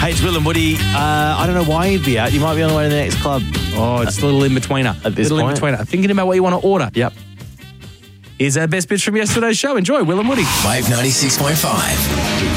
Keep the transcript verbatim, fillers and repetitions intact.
Hey, it's Will and Woody. Uh, I don't know why you'd be out. You might be on the way to the next club. Oh, it's a little in-betweener. At this little point. in-betweener. Thinking about what you want to order. Yep. Here's our best bits from yesterday's show. Enjoy, Will and Woody. Wave ninety-six point five.